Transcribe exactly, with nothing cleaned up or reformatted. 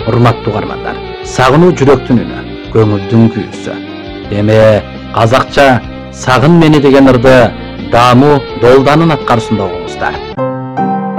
Урматтуу угармандар, сагынуу жүрөктүн үнү, көңүлдүн күйүүсү. Эми казакча "Сагын мени" деген ырды Даму Долданын аткарысында угуңуздар.